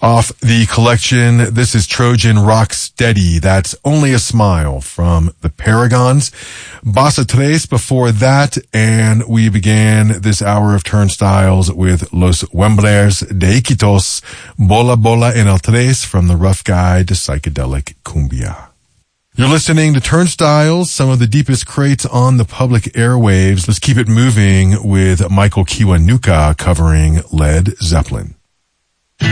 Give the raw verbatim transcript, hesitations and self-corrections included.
Off the collection, this is Trojan Rock Steady. That's Only a Smile from the Paragons. Bossa Tres before that, and we began this hour of Turnstiles with Los Wemblers de Iquitos, Bola Bola en el Tres from the Rough Guide to Psychedelic Cumbia. You're listening to Turnstiles, some of the deepest crates on the public airwaves. Let's keep it moving with Michael Kiwanuka covering Led Zeppelin.